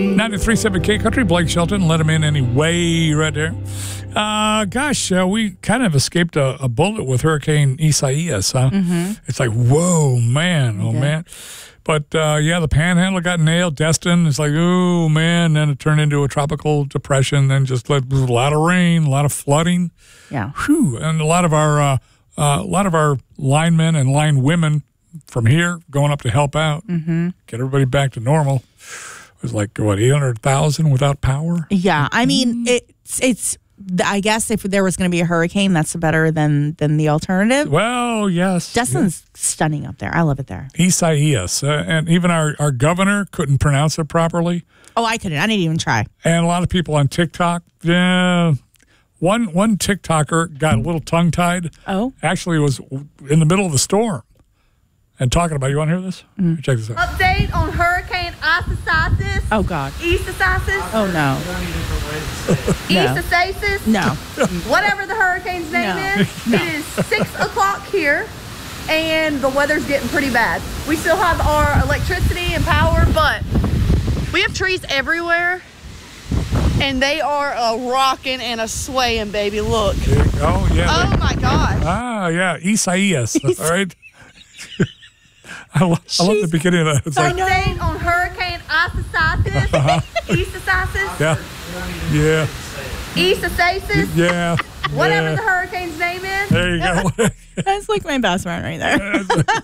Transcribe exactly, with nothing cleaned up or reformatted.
ninety-three point seven K Country, Blake Shelton, let him in anyway right there. Uh, gosh, uh, we kind of escaped a, a bullet with Hurricane Isaias, huh? Mm-hmm. It's like, whoa, man, oh, did. man. But, uh, yeah, the Panhandle got nailed. Destin, it's like, oh, man. Then it turned into a tropical depression. Then just let, a lot of rain, a lot of flooding. Yeah. Whew. And a lot of our uh, uh, a lot of our linemen and line women from here going up to help out, mm-hmm. get everybody back to normal. It was like, what, eight hundred thousand without power? Yeah. I mean, it's, it's, I guess if there was going to be a hurricane, that's better than, than the alternative. Well, yes. Destin's stunning up there. I love it there. Isaias. Uh, and even our, our governor couldn't pronounce it properly. Oh, I couldn't. I didn't even try. And a lot of people on TikTok, yeah. One, one TikToker got a little tongue-tied. Oh. Actually, it was in the middle of the storm. And talking about, you want to hear this? Mm. Check this out. Update on Hurricane Isaias. Oh, God. Isaias. Oh, no. No. Isaias. No. Whatever the hurricane's name No. is. No. It is six o'clock here, and the weather's getting pretty bad. We still have our electricity and power, but we have trees everywhere, and they are a rocking and a swaying, baby. Look. Oh, yeah. Oh, my gosh. Ah, yeah. Isaias. All right. I, lo- I love the beginning of that. It's like, Update on Hurricane Isaias. Uh-huh. Isaias. yeah. Yeah. Isaias. Yeah. Whatever yeah. the hurricane's name is. There you go. That's like my best friend right there.